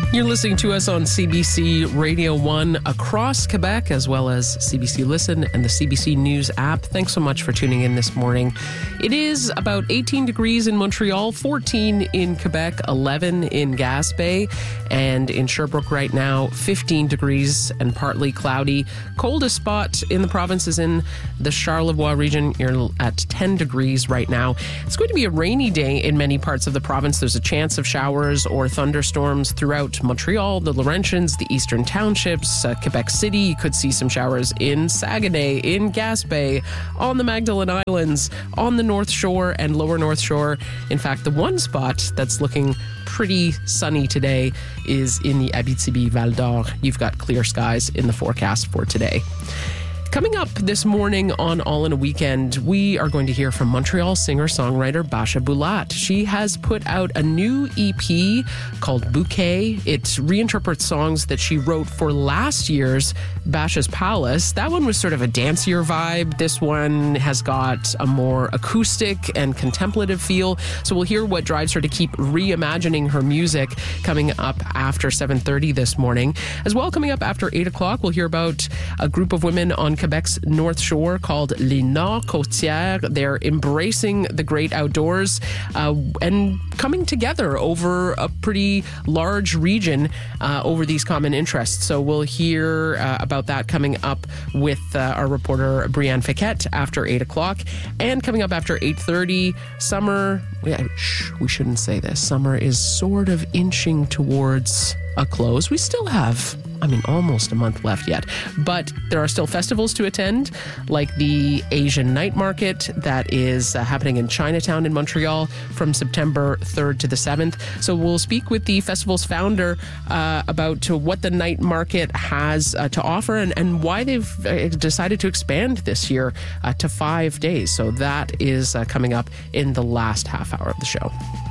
You're listening to us on CBC Radio 1 across Quebec, as well as CBC Listen and the CBC News app. Thanks so much for tuning in this morning. It is about 18 degrees in Montreal, 14 in Quebec, 11 in Gaspé, and in Sherbrooke right now, 15 degrees and partly cloudy. Coldest spot in the province is in the Charlevoix region. You're at 10 degrees right now. It's going to be a rainy day in many parts of the province. There's a chance of showers or thunderstorms throughout Montreal, the Laurentians, the eastern townships, Quebec City. You could see some showers in Saguenay, in Gaspé, on the Magdalen Islands, on the North Shore and Lower North Shore. In fact, the one spot that's looking pretty sunny today is in the Abitibi-Val d'Or. You've got clear skies in the forecast for today. Coming up this morning on All in a Weekend, we are going to hear from Montreal singer-songwriter Basha Bulat. She has put out a new EP called Bouquet. It reinterprets songs that she wrote for last year's Basha's Palace. That one was sort of a dancier vibe. This one has got a more acoustic and contemplative feel. So we'll hear what drives her to keep reimagining her music coming up after 7:30 this morning. As well, coming up after 8 o'clock, we'll hear about a group of women on Quebec's North Shore called Les Nord Côtières. They're embracing the great outdoors and coming together over a pretty large region over these common interests. So we'll hear about that coming up with our reporter Brianne Fiquette after 8 o'clock. And coming up after 8:30, summer, we shouldn't say this, summer is sort of inching towards a close. We still have, almost a month left yet, but there are still festivals to attend, like the Asian Night Market that is happening in Chinatown in Montreal from September 3rd to the 7th. So we'll speak with the festival's founder about what the night market has to offer and why they've decided to expand this year to 5 days. So that is coming up in the last half hour of the show.